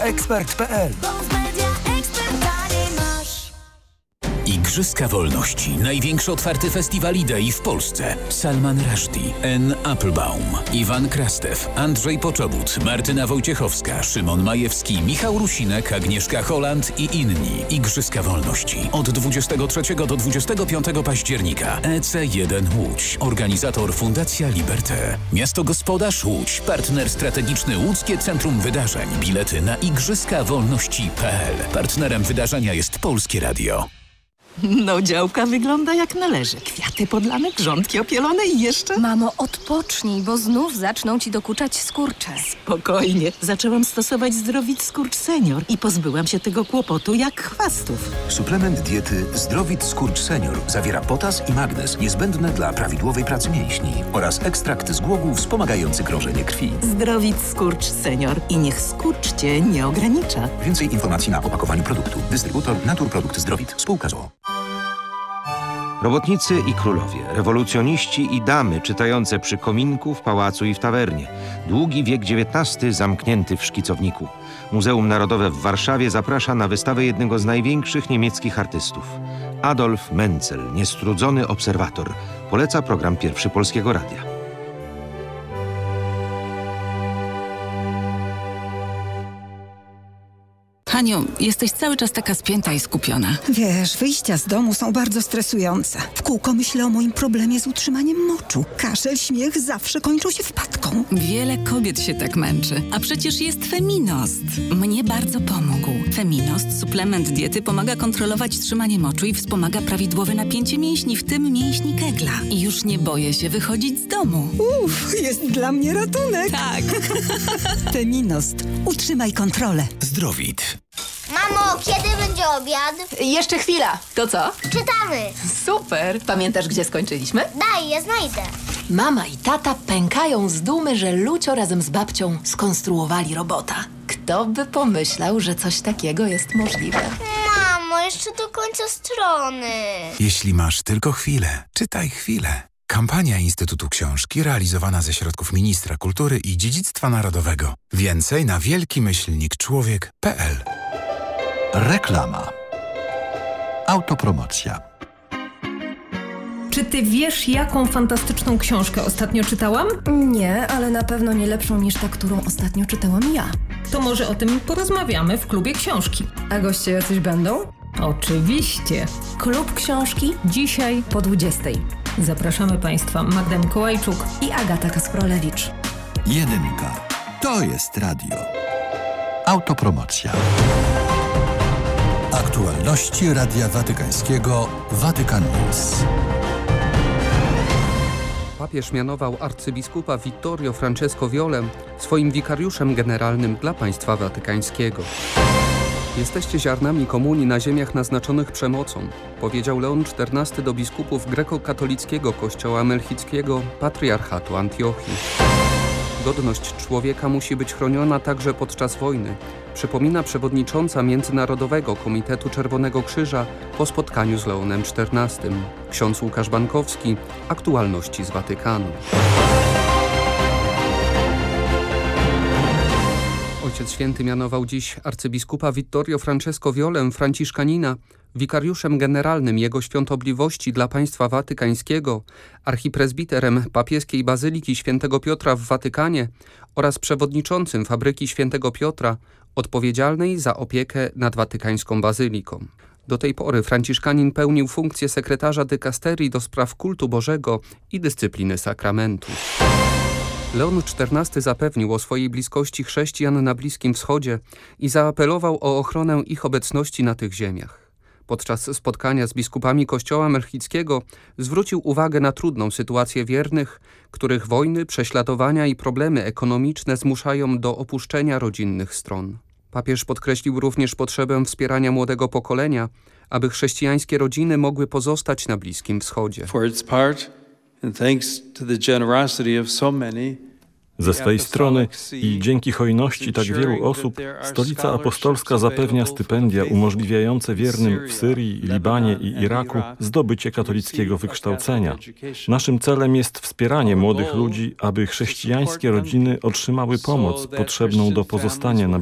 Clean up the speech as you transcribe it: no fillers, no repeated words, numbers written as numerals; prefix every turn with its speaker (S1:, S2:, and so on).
S1: Ekspert.pl.
S2: Igrzyska Wolności. Największy otwarty festiwal idei w Polsce. Salman Rushdie, Anne Applebaum, Iwan Krastew, Andrzej Poczobut, Martyna Wojciechowska, Szymon Majewski, Michał Rusinek, Agnieszka Holland i inni. Igrzyska Wolności. Od 23 do 25 października. EC1 Łódź. Organizator Fundacja Liberté. Miasto Gospodarz Łódź. Partner strategiczny Łódzkie Centrum Wydarzeń. Bilety na igrzyskawolności.pl. Partnerem wydarzenia jest Polskie Radio.
S3: No, działka wygląda jak należy. Kwiaty podlane, grządki opielone i jeszcze...
S4: Mamo, odpocznij, bo znów zaczną ci dokuczać skurcze.
S3: Spokojnie. Zaczęłam stosować Zdrowit Skurcz Senior i pozbyłam się tego kłopotu jak chwastów.
S5: Suplement diety Zdrowit Skurcz Senior zawiera potas i magnez niezbędne dla prawidłowej pracy mięśni oraz ekstrakt z głogów wspomagający krążenie krwi.
S3: Zdrowit Skurcz Senior i niech skurcz cię nie ogranicza.
S5: Więcej informacji na opakowaniu produktu. Dystrybutor Naturprodukt Zdrowit. Spółka z o.o.
S6: Robotnicy i królowie, rewolucjoniści i damy czytające przy kominku, w pałacu i w tawernie. Długi wiek XIX zamknięty w szkicowniku. Muzeum Narodowe w Warszawie zaprasza na wystawę jednego z największych niemieckich artystów. Adolf Menzel, niestrudzony obserwator. Poleca program Pierwszy Polskiego Radia.
S7: Haniu, jesteś cały czas taka spięta i skupiona.
S8: Wiesz, wyjścia z domu są bardzo stresujące. W kółko myślę o moim problemie z utrzymaniem moczu. Kaszel, śmiech zawsze kończą się wpadką.
S7: Wiele kobiet się tak męczy. A przecież jest Feminost. Mnie bardzo pomógł. Feminost, suplement diety, pomaga kontrolować trzymanie moczu i wspomaga prawidłowe napięcie mięśni, w tym mięśni Kegla. I już nie boję się wychodzić z domu.
S8: Jest dla mnie ratunek.
S7: Tak.
S8: Feminost. Utrzymaj kontrolę.
S2: Zdrowit.
S9: Mamo, kiedy będzie obiad?
S10: Jeszcze chwila. To co?
S9: Czytamy.
S10: Super. Pamiętasz, gdzie skończyliśmy?
S9: Daj, ja znajdę.
S10: Mama i tata pękają z dumy, że Lucio razem z babcią skonstruowali robota. Kto by pomyślał, że coś takiego jest możliwe?
S9: Mamo, jeszcze do końca strony.
S11: Jeśli masz tylko chwilę, czytaj chwilę. Kampania Instytutu Książki realizowana ze środków Ministra Kultury i Dziedzictwa Narodowego. Więcej na wielkimyślnikczłowiek.pl.
S12: Reklama. Autopromocja.
S13: Czy ty wiesz, jaką fantastyczną książkę ostatnio czytałam?
S4: Nie, ale na pewno nie lepszą niż ta, którą ostatnio czytałam ja.
S13: To może o tym porozmawiamy w klubie książki.
S4: A goście jacyś będą?
S13: Oczywiście.
S4: Klub książki
S13: dzisiaj
S4: po 20.
S13: Zapraszamy Państwa Magda Mikołajczuk
S4: i Agata Kasprolewicz.
S12: Jedynka. To jest radio. Autopromocja. Aktualności Radia Watykańskiego Vatican News.
S14: Papież mianował arcybiskupa Vittorio Francesco Violę swoim wikariuszem generalnym dla państwa watykańskiego. Jesteście ziarnami komunii na ziemiach naznaczonych przemocą, powiedział Leon XIV do biskupów grekokatolickiego kościoła melchickiego patriarchatu Antiochii. Godność człowieka musi być chroniona także podczas wojny, przypomina przewodnicząca Międzynarodowego Komitetu Czerwonego Krzyża po spotkaniu z Leonem XIV. Ksiądz Łukasz Bankowski, aktualności z Watykanu. Ojciec Święty mianował dziś arcybiskupa Vittorio Francesco Violę, franciszkanina, wikariuszem generalnym Jego Świątobliwości dla państwa watykańskiego, archipresbiterem papieskiej Bazyliki Świętego Piotra w Watykanie oraz przewodniczącym fabryki Świętego Piotra, odpowiedzialnej za opiekę nad watykańską bazyliką. Do tej pory franciszkanin pełnił funkcję sekretarza dykasterii do spraw kultu Bożego i dyscypliny sakramentu. Leon XIV zapewnił o swojej bliskości chrześcijan na Bliskim Wschodzie i zaapelował o ochronę ich obecności na tych ziemiach. Podczas spotkania z biskupami kościoła melchickiego zwrócił uwagę na trudną sytuację wiernych, których wojny, prześladowania i problemy ekonomiczne zmuszają do opuszczenia rodzinnych stron. Papież podkreślił również potrzebę wspierania młodego pokolenia, aby chrześcijańskie rodziny mogły pozostać na Bliskim Wschodzie.
S15: Ze swej strony i dzięki hojności tak wielu osób, Stolica Apostolska zapewnia stypendia umożliwiające wiernym w Syrii, Libanie i Iraku zdobycie katolickiego wykształcenia. Naszym celem jest wspieranie młodych ludzi, aby chrześcijańskie rodziny otrzymały pomoc potrzebną do pozostania na